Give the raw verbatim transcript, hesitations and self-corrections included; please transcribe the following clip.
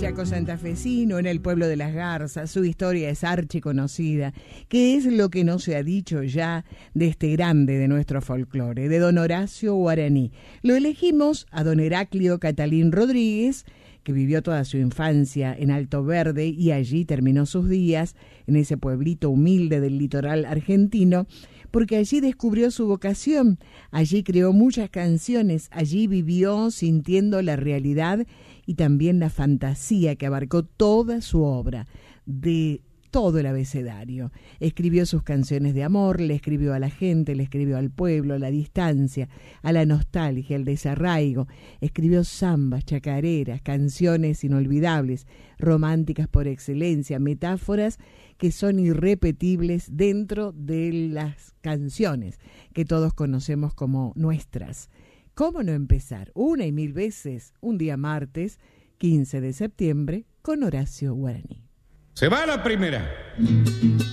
Chaco santafesino, en el pueblo de Las Garzas. Su historia es archiconocida. ¿Qué es lo que no se ha dicho ya de este grande de nuestro folclore, de don Horacio Guaraní? Lo elegimos a don Heraclio Catalín Rodríguez, que vivió toda su infancia en Alto Verde y allí terminó sus días, en ese pueblito humilde del litoral argentino, porque allí descubrió su vocación, allí creó muchas canciones, allí vivió sintiendo la realidad y también la fantasía que abarcó toda su obra, de todo el abecedario. Escribió sus canciones de amor, le escribió a la gente, le escribió al pueblo, a la distancia, a la nostalgia, al desarraigo. Escribió zambas, chacareras, canciones inolvidables, románticas por excelencia, metáforas que son irrepetibles dentro de las canciones que todos conocemos como nuestras. ¿Cómo no empezar una y mil veces un día martes, quince de septiembre, con Horacio Guaraní? Se va la primera.